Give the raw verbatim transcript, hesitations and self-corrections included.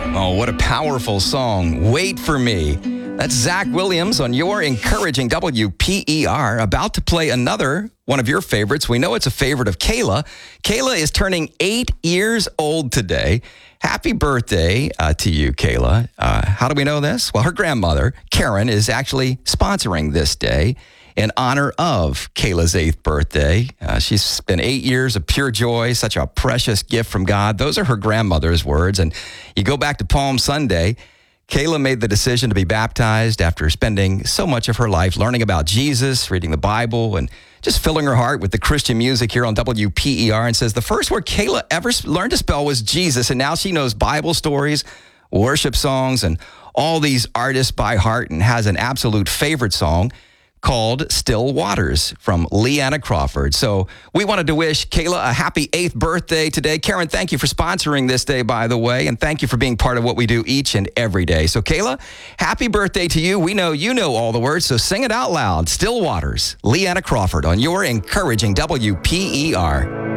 Oh, what a powerful song. Wait for Me. That's Zach Williams on your encouraging W P E R, about to play another one of your favorites. We know it's a favorite of Kayla. Kayla is turning eight years old today. Happy birthday uh, to you, Kayla. Uh, how do we know this? Well, her grandmother, Karen, is actually sponsoring this day in honor of Kayla's eighth birthday. Uh, she's been eight years of pure joy, such a precious gift from God. Those are her grandmother's words. And you go back to Palm Sunday, Kayla made the decision to be baptized after spending so much of her life learning about Jesus, reading the Bible, and just filling her heart with the Christian music here on W P E R, and says the first word Kayla ever learned to spell was Jesus, and now she knows Bible stories, worship songs, and all these artists by heart, and has an absolute favorite song called Still Waters from Leanna Crawford. So we wanted to wish Kayla a happy eighth birthday today. Karen, thank you for sponsoring this day, by the way, and thank you for being part of what we do each and every day. So Kayla, happy birthday to you. We know you know all the words, so sing it out loud. Still Waters, Leanna Crawford on your encouraging W P E R.